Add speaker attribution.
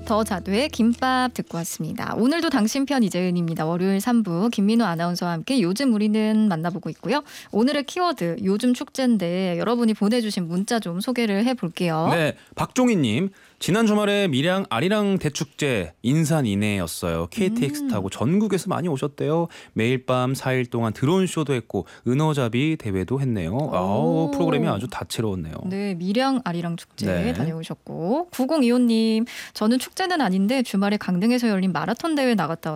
Speaker 1: 더 자두의 김밥 듣고 왔습니다. 오늘도 당신 편 이재은입니다. 월요일 3부 김민우 아나운서와 함께 요즘 우리는 만나보고 있고요. 오늘의 키워드 요즘 축제인데 여러분이 보내주신 문자 좀 소개를 해볼게요.
Speaker 2: 네, 박종희님. 지난 주말에 밀양 아리랑 대축제 인산인해였어요. KTX 타고 전국에서 많이 오셨대요. 매일 밤 4일 동안 드론 쇼도 했고 은어잡이 대회도 했네요. 아우, 프로그램이 아주 다채로웠네요.
Speaker 1: 네, 밀양 아리랑 축제
Speaker 2: 네.
Speaker 1: 다녀오셨고 9025님 저는 축제는 아닌데 주말에 강릉에서 열린 마라톤 대회 나갔다